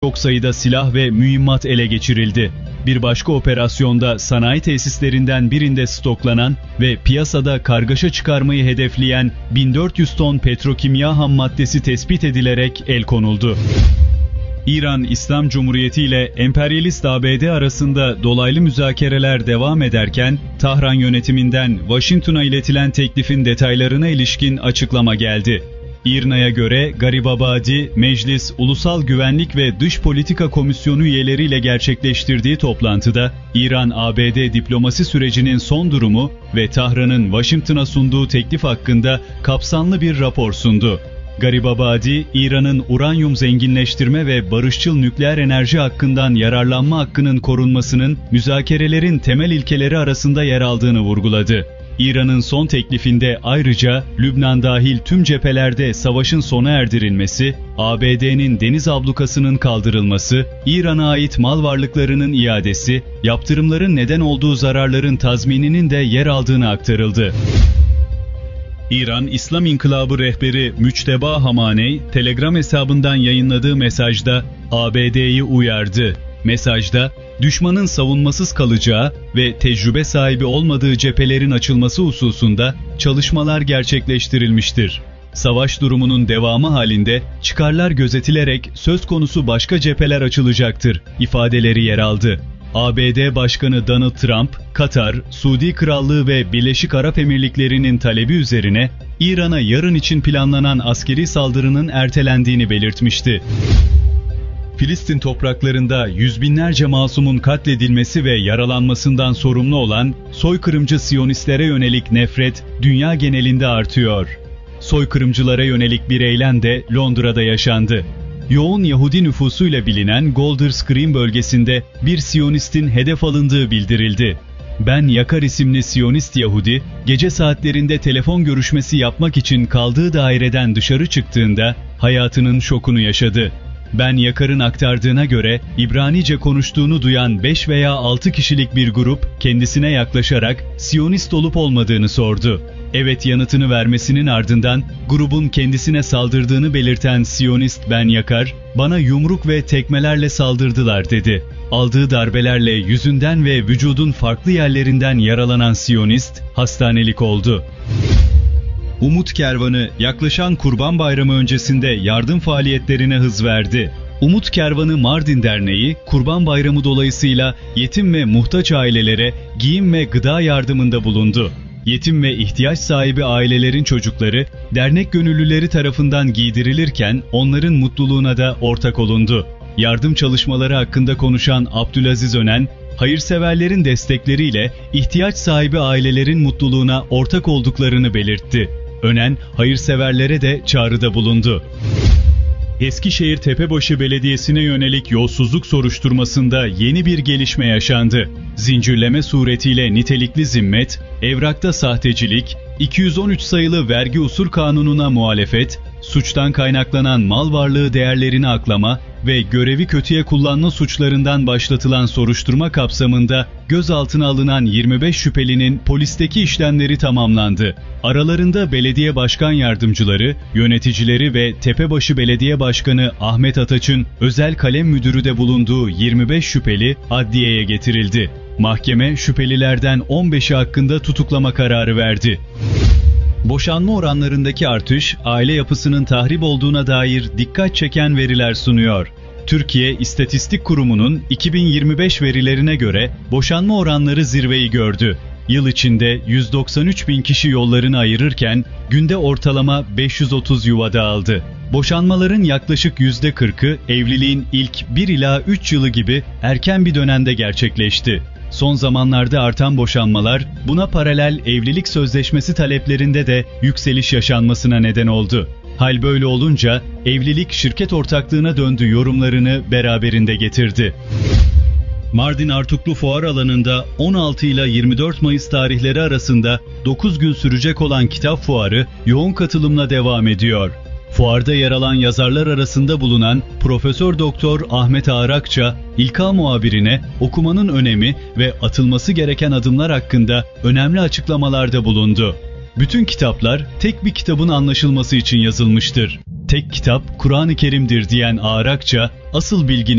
çok sayıda silah ve mühimmat ele geçirildi. Bir başka operasyonda sanayi tesislerinden birinde stoklanan ve piyasada kargaşa çıkarmayı hedefleyen 1400 ton petrokimya ham maddesi tespit edilerek el konuldu. İran İslam Cumhuriyeti ile emperyalist ABD arasında dolaylı müzakereler devam ederken, Tahran yönetiminden Washington'a iletilen teklifin detaylarına ilişkin açıklama geldi. İRNA'ya göre Garibabadi, Meclis, Ulusal Güvenlik ve Dış Politika Komisyonu üyeleriyle gerçekleştirdiği toplantıda, İran-ABD diplomasi sürecinin son durumu ve Tahran'ın Washington'a sunduğu teklif hakkında kapsamlı bir rapor sundu. Garibabadi, İran'ın uranyum zenginleştirme ve barışçıl nükleer enerji hakkından yararlanma hakkının korunmasının müzakerelerin temel ilkeleri arasında yer aldığını vurguladı. İran'ın son teklifinde ayrıca Lübnan dahil tüm cephelerde savaşın sona erdirilmesi, ABD'nin deniz ablukasının kaldırılması, İran'a ait mal varlıklarının iadesi, yaptırımların neden olduğu zararların tazmininin de yer aldığını aktarıldı. İran İslam İnkılabı rehberi Müçteba Hamaney, Telegram hesabından yayınladığı mesajda ABD'yi uyardı. Mesajda, düşmanın savunmasız kalacağı ve tecrübe sahibi olmadığı cephelerin açılması hususunda çalışmalar gerçekleştirilmiştir. Savaş durumunun devamı halinde çıkarlar gözetilerek söz konusu başka cepheler açılacaktır ifadeleri yer aldı. ABD Başkanı Donald Trump, Katar, Suudi Krallığı ve Birleşik Arap Emirlikleri'nin talebi üzerine İran'a yarın için planlanan askeri saldırının ertelendiğini belirtmişti. Filistin topraklarında yüz binlerce masumun katledilmesi ve yaralanmasından sorumlu olan soykırımcı Siyonistlere yönelik nefret dünya genelinde artıyor. Soykırımcılara yönelik bir eylem de Londra'da yaşandı. Yoğun Yahudi nüfusuyla bilinen Golders Green bölgesinde bir Siyonistin hedef alındığı bildirildi. Ben Yakar isimli Siyonist Yahudi, gece saatlerinde telefon görüşmesi yapmak için kaldığı daireden dışarı çıktığında hayatının şokunu yaşadı. Ben Yakar'ın aktardığına göre İbranice konuştuğunu duyan 5 veya 6 kişilik bir grup kendisine yaklaşarak Siyonist olup olmadığını sordu. Evet yanıtını vermesinin ardından grubun kendisine saldırdığını belirten Siyonist Ben Yakar, bana yumruk ve tekmelerle saldırdılar dedi. Aldığı darbelerle yüzünden ve vücudun farklı yerlerinden yaralanan Siyonist hastanelik oldu. Umut Kervanı yaklaşan Kurban Bayramı öncesinde yardım faaliyetlerine hız verdi. Umut Kervanı Mardin Derneği, Kurban Bayramı dolayısıyla yetim ve muhtaç ailelere giyim ve gıda yardımında bulundu. Yetim ve ihtiyaç sahibi ailelerin çocukları, dernek gönüllüleri tarafından giydirilirken onların mutluluğuna da ortak olundu. Yardım çalışmaları hakkında konuşan Abdülaziz Önen, hayırseverlerin destekleriyle ihtiyaç sahibi ailelerin mutluluğuna ortak olduklarını belirtti. Önen, hayırseverlere de çağrıda bulundu. Eskişehir Tepebaşı Belediyesi'ne yönelik yolsuzluk soruşturmasında yeni bir gelişme yaşandı. Zincirleme suretiyle nitelikli zimmet, evrakta sahtecilik, 213 sayılı vergi usul kanununa muhalefet, suçtan kaynaklanan mal varlığı değerlerini aklama ve görevi kötüye kullanma suçlarından başlatılan soruşturma kapsamında gözaltına alınan 25 şüphelinin polisteki işlemleri tamamlandı. Aralarında belediye başkan yardımcıları, yöneticileri ve Tepebaşı Belediye Başkanı Ahmet Ataç'ın özel kalem müdürü de bulunduğu 25 şüpheli adliyeye getirildi. Mahkeme şüphelilerden 15'i hakkında tutuklama kararı verdi. Boşanma oranlarındaki artış, aile yapısının tahrip olduğuna dair dikkat çeken veriler sunuyor. Türkiye İstatistik Kurumu'nun 2025 verilerine göre boşanma oranları zirveyi gördü. Yıl içinde 193 bin kişi yollarını ayırırken günde ortalama 530 yuva dağıldı. Boşanmaların yaklaşık %40'ı evliliğin ilk 1 ila 3 yılı gibi erken bir dönemde gerçekleşti. Son zamanlarda artan boşanmalar, buna paralel evlilik sözleşmesi taleplerinde de yükseliş yaşanmasına neden oldu. Hal böyle olunca evlilik şirket ortaklığına döndü yorumlarını beraberinde getirdi. Mardin Artuklu Fuar Alanı'nda 16 ile 24 Mayıs tarihleri arasında 9 gün sürecek olan kitap fuarı yoğun katılımla devam ediyor. Fuarda yer alan yazarlar arasında bulunan Profesör Doktor Ahmet Ağrakça, İlka muhabirine okumanın önemi ve atılması gereken adımlar hakkında önemli açıklamalarda bulundu. Bütün kitaplar tek bir kitabın anlaşılması için yazılmıştır. Tek kitap Kur'an-ı Kerim'dir diyen Ağrakça, asıl bilginin